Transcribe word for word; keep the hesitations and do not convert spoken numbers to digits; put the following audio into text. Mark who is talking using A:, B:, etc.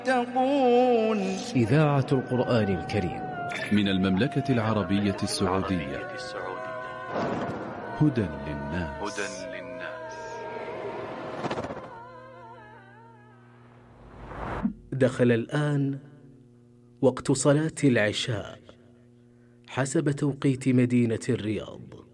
A: تقون.
B: إذاعة القرآن الكريم
C: من المملكة العربية السعودية. هدى للناس.
B: دخل الآن وقت صلاة العشاء حسب توقيت مدينة الرياض.